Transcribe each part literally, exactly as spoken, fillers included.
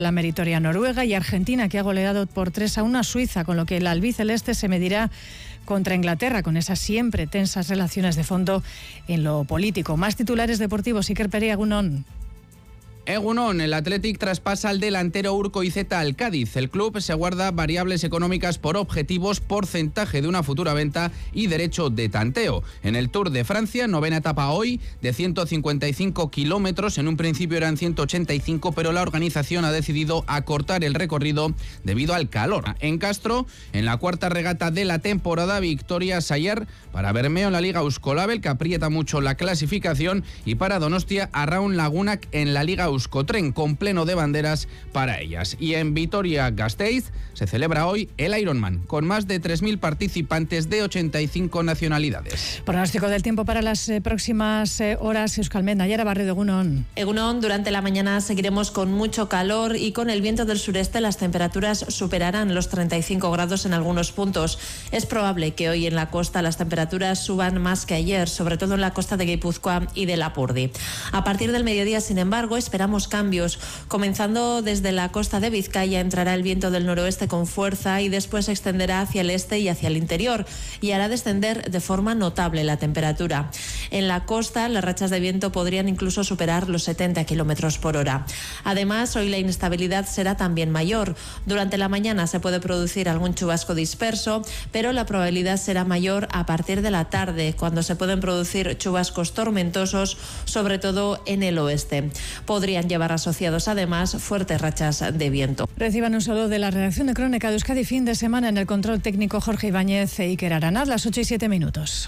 La meritoria Noruega y Argentina, que ha goleado por tres a uno a Suiza, con lo que el albiceleste se medirá contra Inglaterra, con esas siempre tensas relaciones de fondo en lo político. Más titulares deportivos. Iker Perea, Egunon. Egunon, el Athletic traspasa al delantero Urko Izeta al Cádiz. El club se guarda variables económicas por objetivos, porcentaje de una futura venta y derecho de tanteo. En el Tour de Francia, novena etapa hoy, de ciento cincuenta y cinco kilómetros, en un principio eran ciento ochenta y cinco, pero la organización ha decidido acortar el recorrido debido al calor. En Castro, en la cuarta regata de la temporada, victoria Sayer para Bermeo en la Liga Euskolabel, que aprieta mucho la clasificación, y para Donostia, Arraun Lagunak en la Liga Euskotren, con pleno de banderas para ellas. Y en Vitoria-Gasteiz se celebra hoy el Ironman, con más de tres mil participantes de ochenta y cinco nacionalidades. Pronóstico del tiempo para las eh, próximas eh, horas. Euskalmet, Nayara Barredo, Egunon. Egunon, durante la mañana seguiremos con mucho calor y con el viento del sureste las temperaturas superarán los treinta y cinco grados en algunos puntos. Es probable que hoy en la costa las temperaturas suban más que ayer, sobre todo en la costa de Guipúzcoa y de Lapurdi. A partir del mediodía, sin embargo, esperamos cambios. Comenzando desde la costa de Vizcaya entrará el viento del noroeste con fuerza y después se extenderá hacia el este y hacia el interior y hará descender de forma notable la temperatura. En la costa las rachas de viento podrían incluso superar los setenta kilómetros por hora. Además, hoy la inestabilidad será también mayor. Durante la mañana se puede producir algún chubasco disperso, pero la probabilidad será mayor a partir de la tarde, cuando se pueden producir chubascos tormentosos, sobre todo en el oeste. Podrían llevar asociados además fuertes rachas de viento. Reciban un saludo de la redacción de Crónica de Euskadi fin de semana. En el control técnico Jorge Ibáñez e Iker Aranaz, las ocho y siete minutos.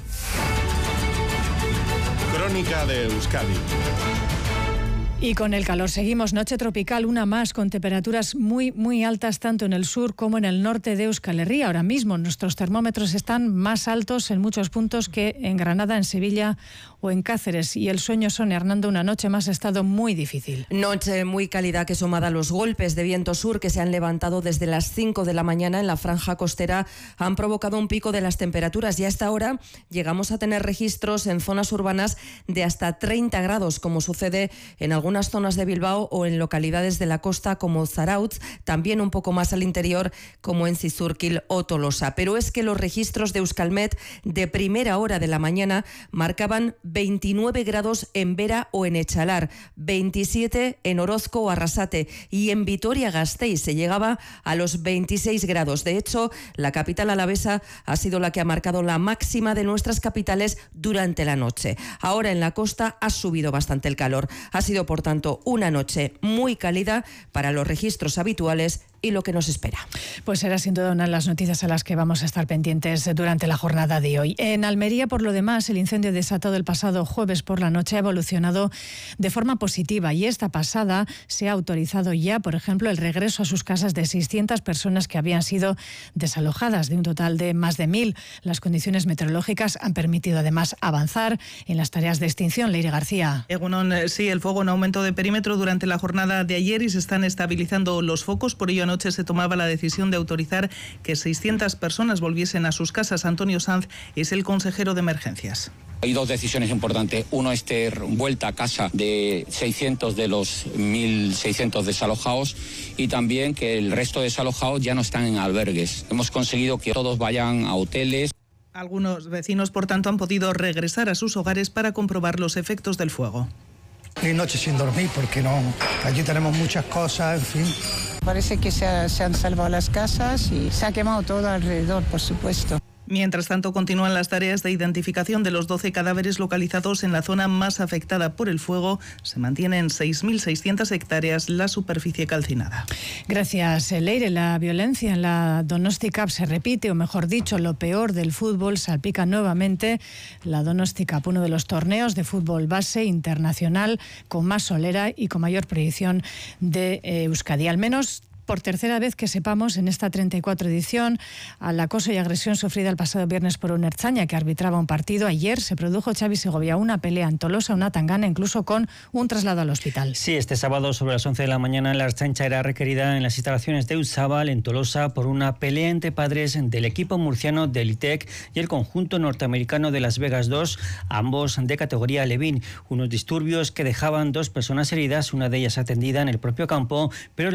Crónica de Euskadi. Y con el calor seguimos, noche tropical, una más, con temperaturas muy, muy altas tanto en el sur como en el norte de Euskal Herria. Ahora mismo nuestros termómetros están más altos en muchos puntos que en Granada, en Sevilla o en Cáceres. Y el sueño, Sonia Hernando, una noche más ha estado muy difícil. Noche muy cálida que, sumada a los golpes de viento sur que se han levantado desde las cinco de la mañana en la franja costera, han provocado un pico de las temperaturas. Y a esta hora llegamos a tener registros en zonas urbanas de hasta treinta grados, como sucede en algunas algunas zonas de Bilbao o en localidades de la costa como Zarautz, también un poco más al interior como en Zizurkil o Tolosa. Pero es que los registros de Euskalmet de primera hora de la mañana marcaban veintinueve grados en Vera o en Echalar, veintisiete en Orozco o Arrasate, y en Vitoria-Gasteiz se llegaba a los veintiséis grados. De hecho, la capital alavesa ha sido la que ha marcado la máxima de nuestras capitales durante la noche. Ahora en la costa ha subido bastante el calor. Ha sido, por tanto, una noche muy cálida para los registros habituales y lo que nos espera. Pues será sin duda una de las noticias a las que vamos a estar pendientes durante la jornada de hoy. En Almería, por lo demás, el incendio desatado el pasado jueves por la noche ha evolucionado de forma positiva y esta pasada se ha autorizado ya, por ejemplo, el regreso a sus casas de seiscientas personas que habían sido desalojadas, de un total de más de mil. Las condiciones meteorológicas han permitido además avanzar en las tareas de extinción. Leire García. Egunon, sí, el fuego en aumento de perímetro durante la jornada de ayer y se están estabilizando los focos. Por ello, anoche se tomaba la decisión de autorizar que seiscientas personas volviesen a sus casas. Antonio Sanz es el consejero de emergencias. Hay dos decisiones importantes. Uno es tener vuelta a casa de seiscientos de los mil seiscientos desalojados y también que el resto de desalojados ya no están en albergues. Hemos conseguido que todos vayan a hoteles. Algunos vecinos, por tanto, han podido regresar a sus hogares para comprobar los efectos del fuego. Y noche sin dormir porque no, allí tenemos muchas cosas, en fin. Parece que se, ha, se han salvado las casas y se ha quemado todo alrededor, por supuesto. Mientras tanto, continúan las tareas de identificación de los doce cadáveres localizados en la zona más afectada por el fuego. Se mantiene en seis mil seiscientas hectáreas la superficie calcinada. Gracias, Leire. La violencia en la Donosti Cup se repite, o mejor dicho, lo peor del fútbol salpica nuevamente la Donosti Cup, uno de los torneos de fútbol base internacional con más solera y con mayor proyección de Euskadi. Al menos por tercera vez que sepamos en esta treinta y cuatro edición al acoso y agresión sufrida el pasado viernes por un ertzaina que arbitraba un partido. Ayer se produjo, Xavi Segovia, una pelea en Tolosa, una tangana, incluso con un traslado al hospital. Sí, este sábado sobre las once de la mañana la ertzaintza era requerida en las instalaciones de Usábal, en Tolosa, por una pelea entre padres del equipo murciano del I T E C y el conjunto norteamericano de Las Vegas dos, ambos de categoría Alevín. Unos disturbios que dejaban dos personas heridas, una de ellas atendida en el propio campo, pero